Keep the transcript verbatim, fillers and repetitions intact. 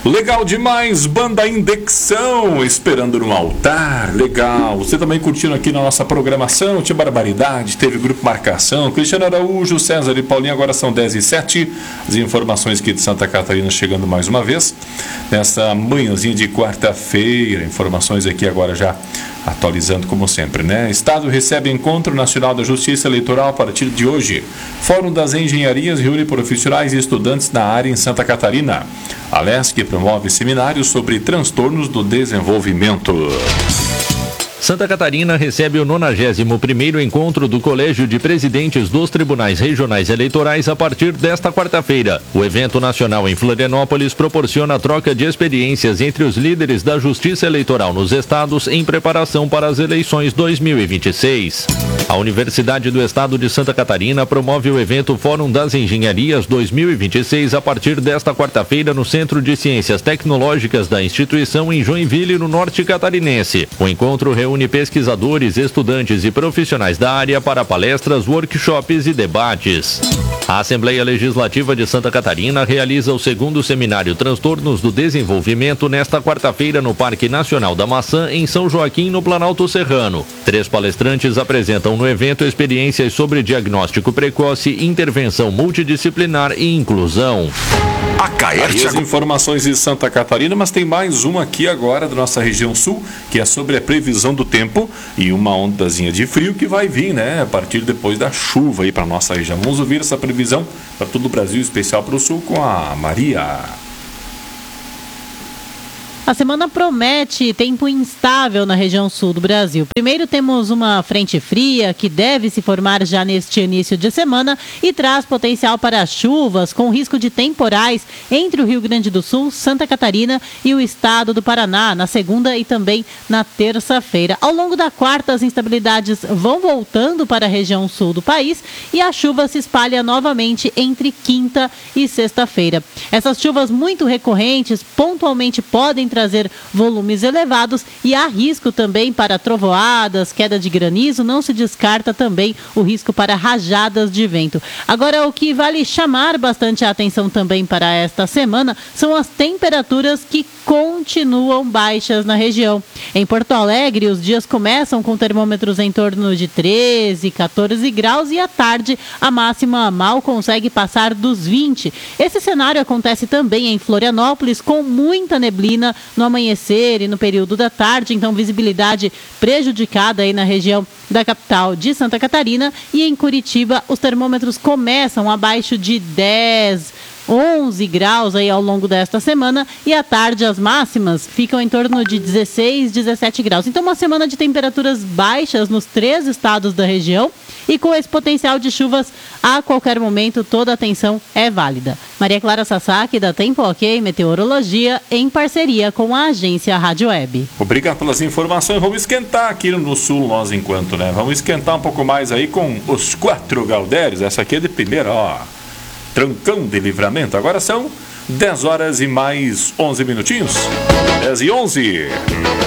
Legal demais, banda Indexão, esperando no altar, legal. Você também curtindo aqui na nossa programação, tinha Barbaridade, teve Grupo Marcação, Cristiano Araújo, César e Paulinho, agora são dez e sete. As informações aqui de Santa Catarina chegando mais uma vez, nessa manhãzinha de quarta-feira, informações aqui agora já atualizando como sempre, né? Estado recebe Encontro Nacional da Justiça Eleitoral a partir de hoje. Fórum das Engenharias reúne profissionais e estudantes na área em Santa Catarina. A Lesc promove seminários sobre transtornos do desenvolvimento. Santa Catarina recebe o nonagésimo primeiro encontro do Colégio de Presidentes dos Tribunais Regionais Eleitorais a partir desta quarta-feira. O evento nacional em Florianópolis proporciona a troca de experiências entre os líderes da Justiça Eleitoral nos estados em preparação para as eleições dois mil e vinte e seis. A Universidade do Estado de Santa Catarina promove o evento Fórum das Engenharias dois mil e vinte e seis a partir desta quarta-feira no Centro de Ciências Tecnológicas da instituição em Joinville, no norte catarinense. O encontro reúne pesquisadores, estudantes e profissionais da área para palestras, workshops e debates. A Assembleia Legislativa de Santa Catarina realiza o segundo seminário Transtornos do Desenvolvimento nesta quarta-feira no Parque Nacional da Maçã, em São Joaquim, no Planalto Serrano. Três palestrantes apresentam no evento experiências sobre diagnóstico precoce, intervenção multidisciplinar e inclusão. A Caerte... As informações de Santa Catarina, mas tem mais uma aqui agora da nossa região sul, que é sobre a previsão do tempo e uma ondazinha de frio que vai vir, né, a partir depois da chuva aí para nossa região. Vamos ouvir essa previsão para todo o Brasil, especial para o sul, com a Maria. A semana promete tempo instável na região sul do Brasil. Primeiro temos uma frente fria que deve se formar já neste início de semana e traz potencial para chuvas com risco de temporais entre o Rio Grande do Sul, Santa Catarina e o estado do Paraná na segunda e também na terça-feira. Ao longo da quarta, as instabilidades vão voltando para a região sul do país e a chuva se espalha novamente entre quinta e sexta-feira. Essas chuvas muito recorrentes pontualmente podem trazer volumes elevados e há risco também para trovoadas, queda de granizo, não se descarta também o risco para rajadas de vento. Agora, o que vale chamar bastante a atenção também para esta semana são as temperaturas que continuam baixas na região. Em Porto Alegre, os dias começam com termômetros em torno de treze, quatorze graus e à tarde a máxima mal consegue passar dos vinte. Esse cenário acontece também em Florianópolis, com muita neblina no amanhecer e no período da tarde, então visibilidade prejudicada aí na região da capital de Santa Catarina. E em Curitiba os termômetros começam abaixo de dez, onze graus aí ao longo desta semana e à tarde as máximas ficam em torno de dezesseis, dezessete graus. Então uma semana de temperaturas baixas nos três estados da região e com esse potencial de chuvas a qualquer momento, toda atenção é válida. Maria Clara Sasaki, da Tempo Ok Meteorologia, em parceria com a agência Rádio Web. Obrigado pelas informações. Vamos esquentar aqui no sul nós enquanto, né? Vamos esquentar um pouco mais aí com os quatro Galdérios. Essa aqui é de primeira, ó. Trancão de Livramento. Agora são dez horas e mais onze minutinhos. dez e onze.